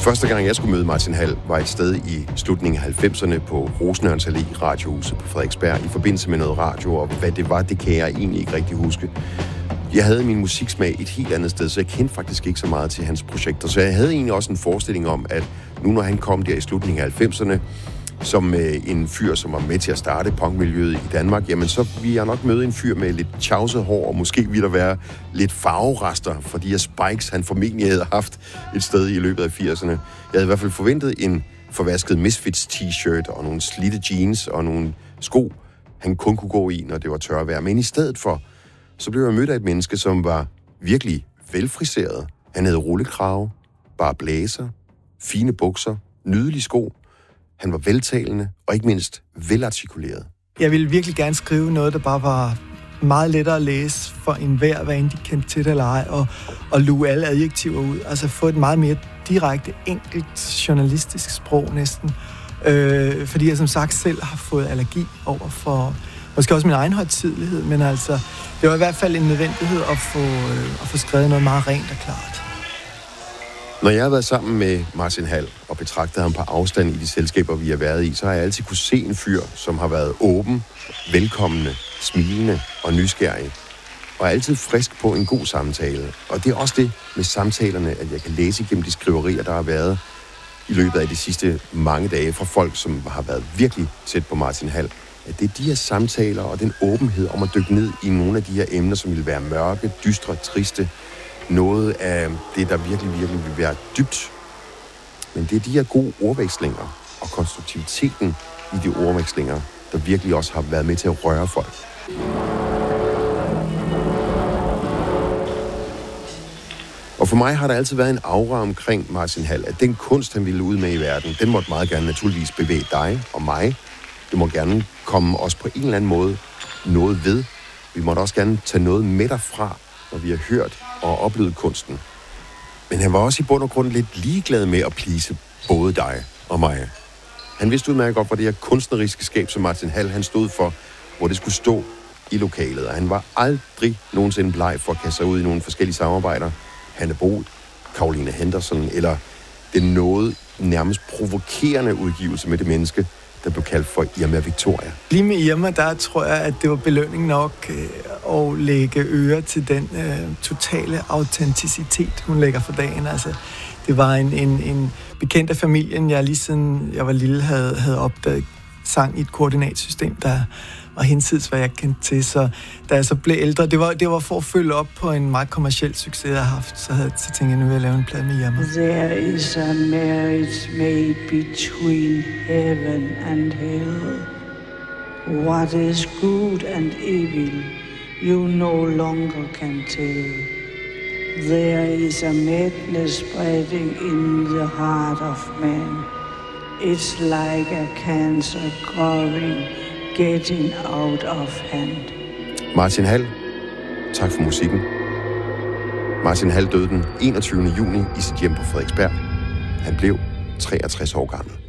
Første gang, jeg skulle møde Martin Hall, var et sted i slutningen af 90'erne på Rosenørns Allé, radiohuset på Frederiksberg, i forbindelse med noget radio, og hvad det var, det kan jeg egentlig ikke rigtig huske. Jeg havde min musiksmag et helt andet sted, så jeg kendte faktisk ikke så meget til hans projekter. Så jeg havde egentlig også en forestilling om, at nu når han kom der i slutningen af 90'erne, som en fyr, som var med til at starte punkmiljøet i Danmark, jamen så ville jeg nok møde en fyr med lidt tjavset hår, og måske ville der være lidt farverester, fordi Spikes, han formentlig havde haft et sted i løbet af 80'erne. Jeg havde i hvert fald forventet en forvasket Misfits t-shirt, og nogle slidte jeans, og nogle sko, han kun kunne gå i, når det var tørvejr. Men i stedet for, så blev jeg mødt af et menneske, som var virkelig velfriseret. Han havde rullekrave, bare blæser, fine bukser, nydelige sko. Han var veltalende og ikke mindst velartikuleret. Jeg ville virkelig gerne skrive noget, der bare var meget lettere at læse for enhver, hvad end de kendte til det eller ej, og luge alle adjektiver ud. Altså få et meget mere direkte, enkelt, journalistisk sprog næsten. Fordi jeg som sagt selv har fået allergi over for måske også min egen højtidelighed, men altså, det var i hvert fald en nødvendighed at få skrevet noget meget rent og klart. Når jeg har været sammen med Martin Hall og betragtet ham på afstand i de selskaber, vi har været i, så har jeg altid kunne se en fyr, som har været åben, velkommende, smilende og nysgerrig. Og er altid frisk på en god samtale. Og det er også det med samtalerne, at jeg kan læse igennem de skriverier, der har været i løbet af de sidste mange dage fra folk, som har været virkelig tæt på Martin Hall. At det er de her samtaler og den åbenhed om at dykke ned i nogle af de her emner, som vil være mørke, dystre, triste. Noget af det, der virkelig vil være dybt. Men det er de her gode ordvekslinger og konstruktiviteten i de ordvekslinger, der virkelig også har været med til at røre folk. Og for mig har der altid været en aura omkring Martin Hall, at den kunst, han ville ud med i verden, den måtte meget gerne naturligvis bevæge dig og mig. Det må gerne komme os på en eller anden måde noget ved. Vi måtte også gerne tage noget med derfra, når vi har hørt og oplevet kunsten. Men han var også i bund og grund lidt ligeglad med at please både dig og mig. Han vidste udmærket godt, hvor det her kunstneriske skab, som Martin Hall han stod for, hvor det skulle stå i lokalet. Og han var aldrig nogensinde bleg for at kaste sig ud i nogle forskellige samarbejder. Hanne Bol, Caroline Henderson, eller den noget nærmest provokerende udgivelse med det menneske, der blev kaldt for Irma Victoria. Lige med Irma, der tror jeg, at det var belønning nok at lægge øre til den totale autenticitet, hun lægger for dagen. Altså, det var en bekendt af familien, jeg lige siden jeg var lille havde opdaget sang i et koordinatsystem, der var hinsides, hvad jeg kendte til. Så da jeg så blev ældre, det var for at følge op på en meget kommerciel succes, jeg har haft. Så tænkte jeg, nu vil jeg lave en plade med Irma. There is a marriage made between heaven and hell. What is good and evil, you no longer can tell. There is a madness spreading in the heart of man. It's like a cancer growing, getting out of hand. Martin Hall, tak for musikken. Martin Hall døde den 21. juni i sit hjem på Frederiksberg. Han blev 63 år gammel.